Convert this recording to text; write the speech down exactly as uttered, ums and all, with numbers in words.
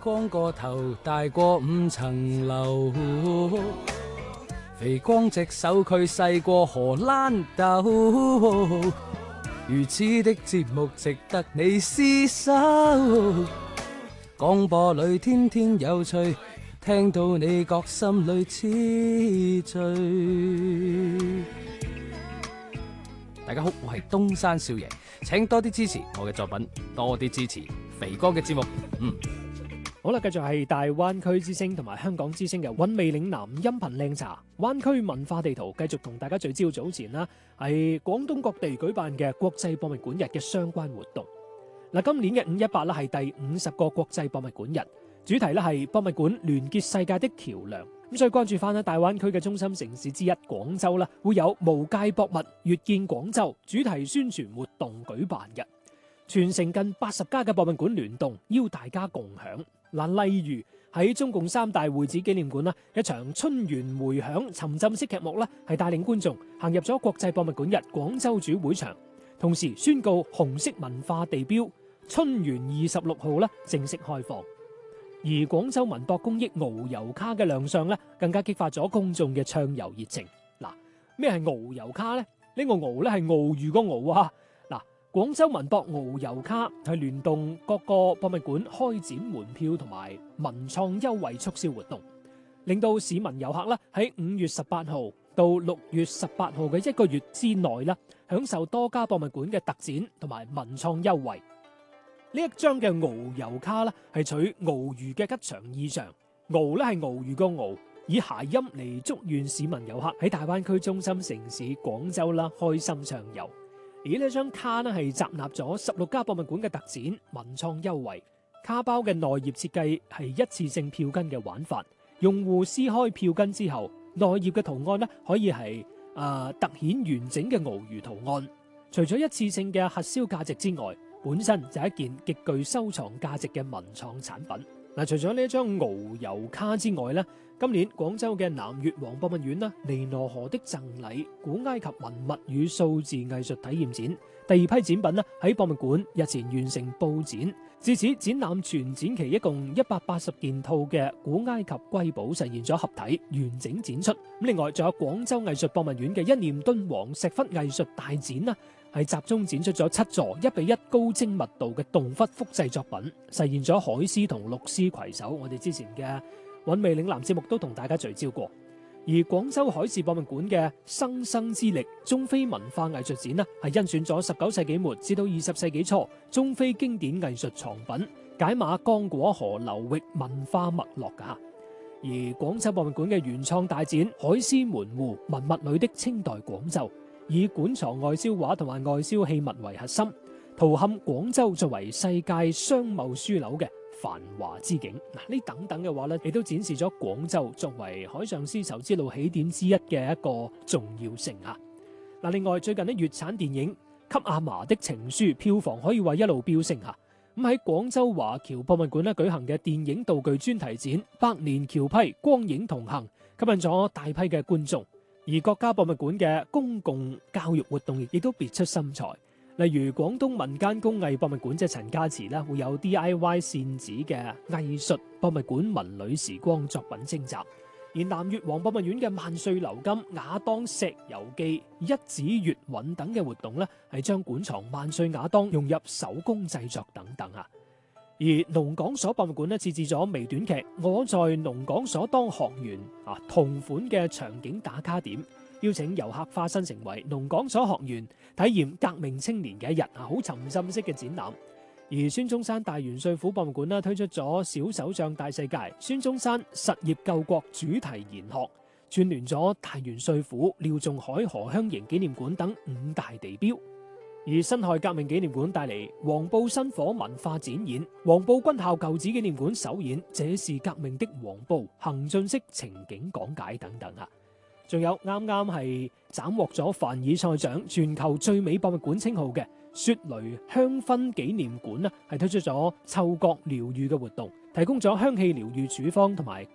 光個頭大過五層樓，肥光隻手佢細過荷蘭豆，如此的節目值得你廝守。廣播裏天天有趣，聽到你覺心裏痴醉。大家好，我係東山少爺，請多啲支持我嘅作品，多啲支持肥哥嘅節目。嗯， 好啦，繼續係大灣區之聲同埋香港之聲嘅韻味嶺南音頻靚茶灣區文化地圖，繼續同大家聚焦早前啦，係廣東各地舉辦嘅國際博物館日嘅相關活動。嗱，今年嘅五一八啦係第五十個國際博物館日，主題咧係博物館聯結世界的橋樑。咁所以關注翻咧大灣區嘅中心城市之一廣州啦，會有無界博物越見廣州主題宣傳活動舉辦嘅，全城近八十家嘅博物館聯動，邀大家共享。嗱，例如喺中共三大會址紀念館啦，一場春園回響沉浸式劇目啦，係帶領觀眾行入咗國際博物館日廣州主會場，同時宣告紅色文化地標春園二十六號啦正式開放。而廣州文博公益遨遊卡嘅亮相咧，更加激發咗公眾嘅暢遊熱情。嗱，咩係遨遊卡呢？呢個遨咧係鱷魚個遨啊！嗱，廣州文博遨遊卡係聯動各個博物館開展門票同埋文創優惠促銷活動，令到市民遊客啦喺五月十八號到六月十八號嘅一個月之內啦，享受多家博物館嘅特展同埋文創優惠。呢一張嘅遨遊卡咧，係取鰻魚嘅吉祥意象，鰻咧係鰻魚個鰻，以諧音嚟祝願市民遊客喺大灣區中心城市廣州啦開心暢遊。而呢張卡咧係集納咗十六家博物館嘅特展、文創優惠。卡包嘅內頁設計係一次性票根嘅玩法，用戶撕開票根之後，內頁嘅圖案咧可以係啊、呃、突顯完整嘅鰻魚圖案。除咗一次性嘅核銷價值之外，本身就係一件極具收藏價值嘅文創產品。嗱，除咗呢一張遨遊卡之外咧，今年廣州嘅南越王博物院啦，尼羅河的贈禮古埃及文物與數字藝術體驗展第二批展品咧喺博物館日前完成佈展，至此展覽全展期一共一百八十件套嘅古埃及瑰寶實現咗合體完整展出。咁另外仲有廣州藝術博物院嘅一念敦煌石窟藝術大展啦，係集中展出咗七座一比一高精密度嘅洞窟複製作品，實現咗海獅同陸獅攜手。我哋之前嘅韻味嶺南節目都同大家聚焦過。而廣州海事博物館嘅生生之力中非文化藝術展呢，係甄選咗十九世紀末至到二十世紀初中非經典藝術藏品，解碼剛果河流域文化脈絡噶。而廣州博物館嘅原創大展海獅門戶文物裏的清代廣州，以館藏外銷畫同埋外銷器物為核心，圖撼廣州作為世界商貿樞紐嘅繁華之景。嗱，呢等等嘅話咧，亦都展示咗廣州作為海上絲綢之路起點之一嘅一個重要性啊！嗱，另外最近咧，粵產電影《給阿嫲的情書》票房可以話一路飆升吓。咁喺廣州華僑博物館咧舉行嘅電影道具專題展《百年僑批光影同行》，吸引咗大批嘅觀眾。而國家博物館嘅公共教育活動亦都別出心裁，例如廣東民間工藝博物館即係陳家祠啦，會有 D I Y 線紙嘅藝術博物館文旅時光作品徵集；而南越王博物院嘅萬歲鎏金、亞當石油記、一指月韻等嘅活動咧，係將館藏萬歲亞當融入手工製作等等啊。而農講所博物館咧設置咗微短劇《我在農講所當學員》啊，同款嘅場景打卡點，邀請遊客化身成為農講所學員，體驗革命青年嘅一日啊，好沉浸式嘅展覽。而孫中山大元帥府博物館咧推出咗小手杖大世界孫中山實業救國主題研學，串聯咗大元帥府、廖仲愷荷香凝紀念館等五大地標。而辛亥革命紀念館帶嚟黃埔薪火文化展演，黃埔軍校舊址紀念館首演這是革命的黃埔行進式情景講解等等啊！仲有啱啱係斬獲咗凡爾賽獎全球最美博物館稱號嘅雪雷香薰紀念館呢，係推出咗嗅覺療愈嘅活動，提供咗香氣療愈處方同埋